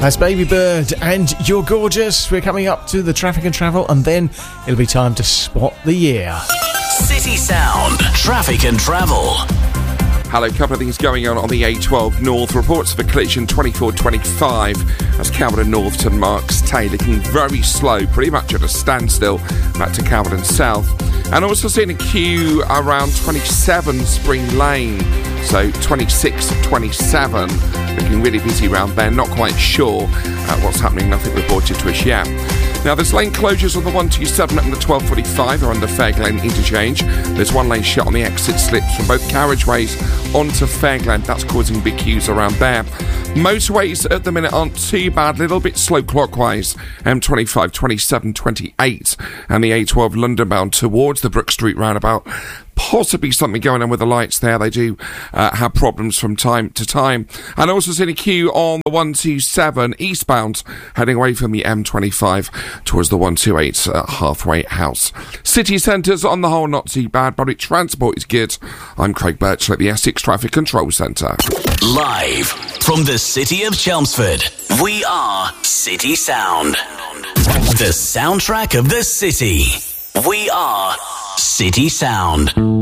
That's Baby Bird and You're Gorgeous. We're coming up to the traffic and travel, and then it'll be time to spot the year. City Sound, traffic and travel. Hello, a couple of things going on the A12 North. Reports of a collision 2425 as Calverton North to Marks Tay, looking very slow, pretty much at a standstill back to Calverton South. And also seeing a queue around 27 Spring Lane, so 26 to 27, looking really busy around there. Not quite sure what's happening, nothing reported to us yet. Now, there's lane closures on the 127 and the 1245 are under Fairglen interchange. There's one lane shut on the exit slips from both carriageways onto Fairglen. That's causing big queues around there. Motorways at the minute aren't too bad, a little bit slow clockwise. M25, 27, 28 and the A12 London bound towards the Brook Street roundabout. Possibly something going on with the lights there. They do have problems from time to time. And also seeing a queue on the 127 eastbound, heading away from the M25 towards the 128 halfway house. City centres on the whole not too bad. Public transport is good. I'm Craig Birchall at the Essex Traffic Control Centre. Live from the city of Chelmsford, we are City Sound. The soundtrack of the city. We are City Sound.